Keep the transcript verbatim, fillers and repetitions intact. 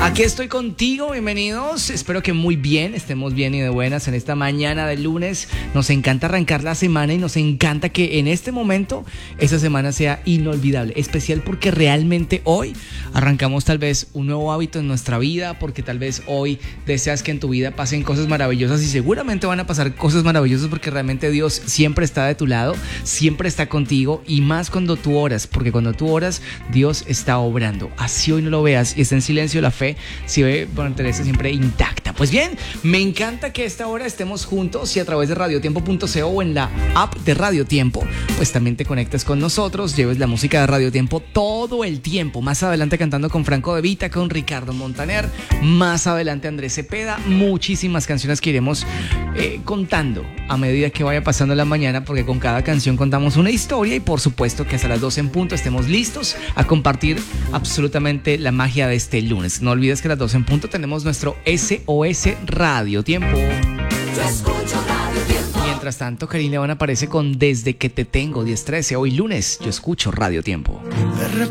Aquí estoy contigo, bienvenidos. Espero que muy bien, estemos bien y de buenas en esta mañana del lunes. Nos encanta arrancar la semana y nos encanta que en este momento esa semana sea inolvidable, especial porque realmente hoy arrancamos tal vez un nuevo hábito en nuestra vida, porque tal vez hoy deseas que en tu vida pasen cosas maravillosas y seguramente van a pasar cosas maravillosas porque realmente Dios siempre está de tu lado, siempre está contigo y más cuando tú oras, porque cuando tú oras Dios está obrando. Así hoy no lo veas y está en silencio la fe, si ve mantenerse siempre intacta. Pues bien, me encanta que a esta hora estemos juntos y a través de radiotiempo punto co o en la app de Radio Tiempo, pues también te conectes con nosotros, lleves la música de Radio Tiempo todo el tiempo. Más adelante cantando con Franco De Vita, con Ricardo Montaner, más adelante Andrés Cepeda, muchísimas canciones que iremos eh, contando a medida que vaya pasando la mañana, porque con cada canción contamos una historia y por supuesto que hasta las doce en punto estemos listos a compartir absolutamente la magia de este lunes. No olvides que a las doce en punto tenemos nuestro S O S Radio Tiempo. Yo escucho Radio Tiempo. Mientras tanto, Karim León aparece con Desde que te tengo, diez trece. Hoy lunes, yo escucho Radio Tiempo. De